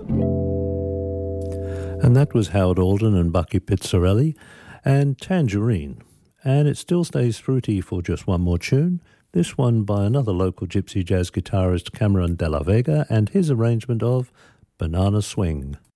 And that was Howard Alden and Bucky Pizzarelli and Tangerine. And it still stays fruity for just one more tune, this one by another local gypsy jazz guitarist, Cameron De La Vega, and his arrangement of Banana Swing.